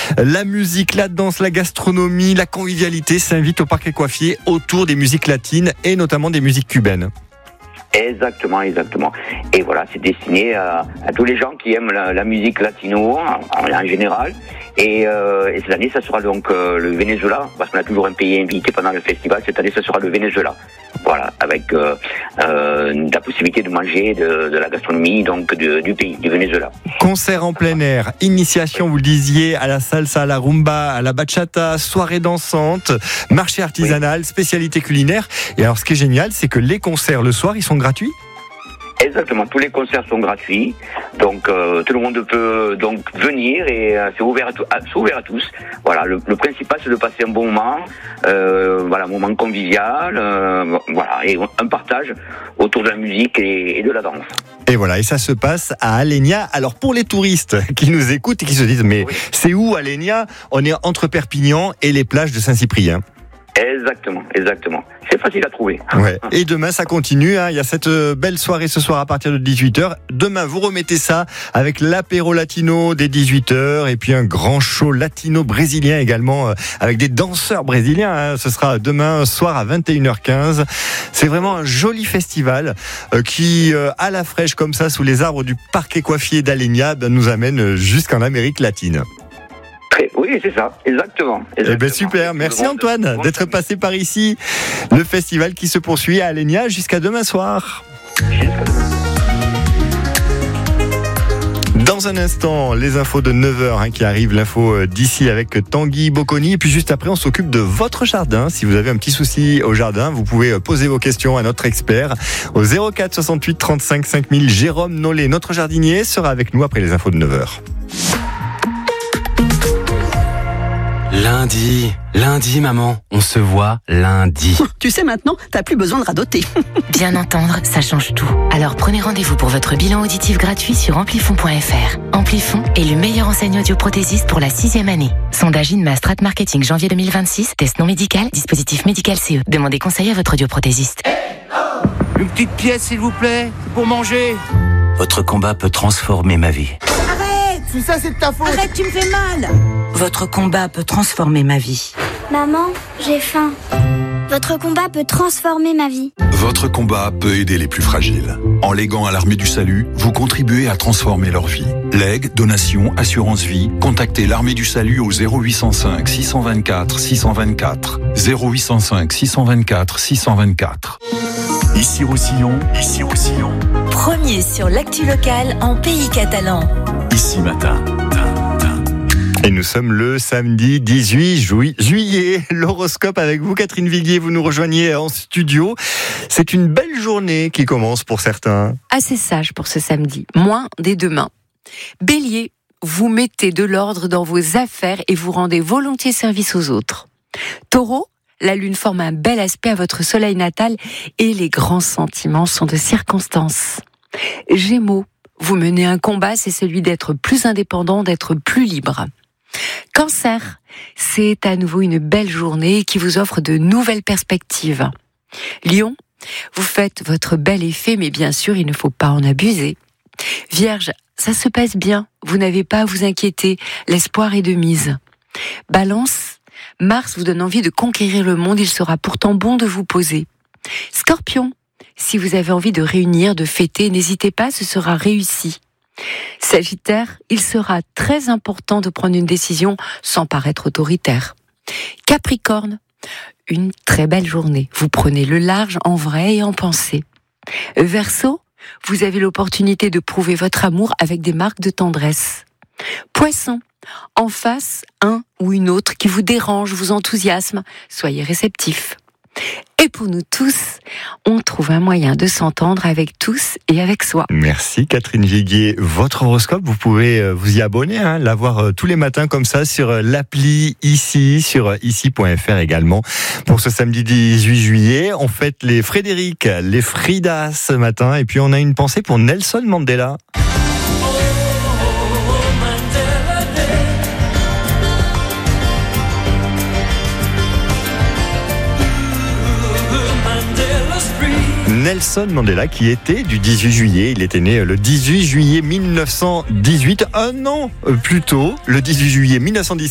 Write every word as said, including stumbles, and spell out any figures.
La musique, la danse, la gastronomie, la convivialité s'invitent au Parc Coiffier autour des musiques latines et notamment des musiques cubaines. Exactement, exactement. Et voilà, c'est destiné à, à tous les gens qui aiment la, la musique latino en, en général. Et, euh, et cette année, ça sera donc euh, le Venezuela, parce qu'on a toujours un pays invité pendant le festival. Cette année, ça sera le Venezuela. Voilà, avec euh, euh, la possibilité de manger de, de la gastronomie donc de, du pays, du Venezuela. Concert en plein air, initiation, vous le disiez, à la salsa, à la rumba, à la bachata, soirée dansante, marché artisanal, oui. Spécialité culinaire. Et alors, ce qui est génial, c'est que les concerts le soir, ils sont gratuits ? Exactement, tous les concerts sont gratuits, donc euh, tout le monde peut donc venir et euh, c'est ouvert à, tout, à, c'est ouvert à tous. Voilà, le, le principal c'est de passer un bon moment, euh, voilà, un moment convivial, euh, voilà, et un partage autour de la musique et, et de la danse. Et voilà, et ça se passe à Alenia. Alors pour les touristes qui nous écoutent et qui se disent mais oui. C'est où Alenia ? On est entre Perpignan et les plages de Saint-Cyprien. Exactement, exactement. C'est facile à trouver. Ouais. Et demain, ça continue. Hein. Il y a cette belle soirée ce soir à partir de dix-huit heures. Demain, vous remettez ça avec l'apéro latino dès dix-huit heures et puis un grand show latino-brésilien également euh, avec des danseurs brésiliens. Hein. Ce sera demain soir à vingt et une heures quinze. C'est vraiment un joli festival euh, qui, euh, à la fraîche comme ça, sous les arbres du Parc Coiffier d'Alenia, ben, nous amène jusqu'en Amérique latine. Oui, c'est ça, exactement. exactement. Eh ben super, merci Antoine d'être passé par ici. Le festival qui se poursuit à Alenia jusqu'à demain soir. Dans un instant, les infos de neuf heures hein, qui arrivent, l'info d'ici avec Tanguy Bocconi. Et puis juste après, on s'occupe de votre jardin. Si vous avez un petit souci au jardin, vous pouvez poser vos questions à notre expert au zéro quatre soixante-huit trente-cinq cinq mille. Jérôme Nollet, notre jardinier, sera avec nous après les infos de neuf heures. Lundi, lundi maman, on se voit lundi. Tu sais maintenant, t'as plus besoin de radoter. Bien entendre, ça change tout. Alors prenez rendez-vous pour votre bilan auditif gratuit sur amplifon point f r. Amplifon est le meilleur enseignant audioprothésiste pour la sixième année. Sondage INMA Strat Marketing janvier deux mille vingt-six, test non médical, dispositif médical C E. Demandez conseil à votre audioprothésiste. Une petite pièce s'il vous plaît, pour manger. Votre combat peut transformer ma vie. Tout ça, c'est de ta faute. Arrête, tu me fais mal. Votre combat peut transformer ma vie. Maman, j'ai faim. Votre combat peut transformer ma vie. Votre combat peut aider les plus fragiles. En léguant à l'Armée du Salut, vous contribuez à transformer leur vie. Legs, donations, assurance vie, contactez l'Armée du Salut au zéro huit cent cinq six cent vingt-quatre six cent vingt-quatre. zéro huit cent cinq six cent vingt-quatre six cent vingt-quatre. Ici Roussillon, ici Roussillon. Premier sur l'actu locale en pays catalan. Ici Matin. Et nous sommes le samedi dix-huit juillet. L'horoscope avec vous, Catherine Viguier, vous nous rejoignez en studio. C'est une belle journée qui commence pour certains. Assez sage pour ce samedi, moins dès demain. Bélier, vous mettez de l'ordre dans vos affaires et vous rendez volontiers service aux autres. Taureau, la lune forme un bel aspect à votre soleil natal et les grands sentiments sont de circonstance. Gémeaux, vous menez un combat, c'est celui d'être plus indépendant, d'être plus libre. Cancer, c'est à nouveau une belle journée qui vous offre de nouvelles perspectives. Lion, vous faites votre bel effet, mais bien sûr, il ne faut pas en abuser. Vierge, ça se passe bien, vous n'avez pas à vous inquiéter, l'espoir est de mise. Balance, Mars vous donne envie de conquérir le monde, il sera pourtant bon de vous poser. Scorpion, si vous avez envie de réunir, de fêter, n'hésitez pas, ce sera réussi. Sagittaire, il sera très important de prendre une décision sans paraître autoritaire. Capricorne, une très belle journée. Vous prenez le large en vrai et en pensée. Verseau, vous avez l'opportunité de prouver votre amour avec des marques de tendresse. Poisson, en face, un ou une autre qui vous dérange, vous enthousiasme, soyez réceptif. Et pour nous tous, on trouve un moyen de s'entendre avec tous et avec soi. Merci Catherine Viguier. Votre horoscope, vous pouvez vous y abonner, hein, l'avoir tous les matins comme ça sur l'appli Ici, sur ici point f r également. Pour ce samedi dix-huit juillet, on fête les Frédéric, les Frida ce matin. Et puis on a une pensée pour Nelson Mandela. Nelson Mandela qui était du dix-huit juillet, il était né le dix-huit juillet mille neuf cent dix-huit, un an plus tôt, le dix-huit juillet mille neuf cent dix-sept.